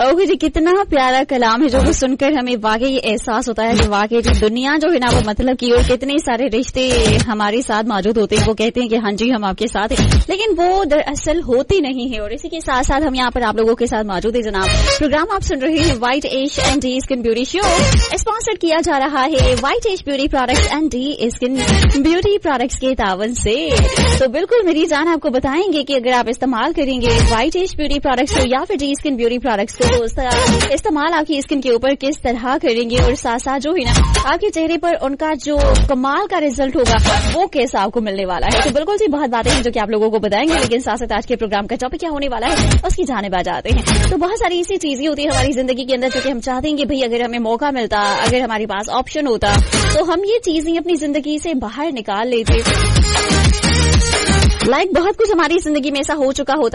ओह जी, कितना प्यारा कलाम है जो सुनकर हमें वाकई ये एहसास होता है कि वाकई दुनिया जो है ना वो मतलब की, और कितने सारे रिश्ते हमारे साथ मौजूद होते हैं। वो कहते हैं कि हाँ जी हम आपके साथ हैं, लेकिन वो दरअसल होती नहीं है। और इसी के साथ साथ हम यहाँ पर आप लोगों के साथ मौजूद है जनाब। प्रोग्राम आप सुन रहे हैं white ash and D skin beauty show, sponsored किया जा रहा है white ash beauty products and D skin beauty products के तावन से। तो बिल्कुल मेरी जान आपको बताएंगे कि अगर आप इस्तेमाल करेंगे व्हाइट एश ब्यूटी प्रोडक्ट्स को या फिर डी स्किन ब्यूटी प्रोडक्ट्स को, तो उस तरह इस्तेमाल आपकी स्किन के ऊपर किस तरह करेंगे, और साथ साथ जो है ना आपके चेहरे पर उनका जो कमाल का रिजल्ट होगा वो कैसा आपको मिलने वाला है। तो बिल्कुल सी बहुत बातें हैं जो कि आप लोगों को बताएंगे, लेकिन साथ साथ आज के प्रोग्राम का टॉपिक क्या होने वाला है उसकी जानिब आ जाते हैं। तो बहुत सारी ऐसी चीजें होती है हमारी जिंदगी के अंदर जो कि हम चाहते हैं कि भाई अगर हमें मौका मिलता, अगर हमारे पास ऑप्शन होता, तो हम ये चीजें अपनी जिंदगी से बाहर निकाल लेते। बहुत कुछ हमारी जिंदगी में ऐसा हो चुका होता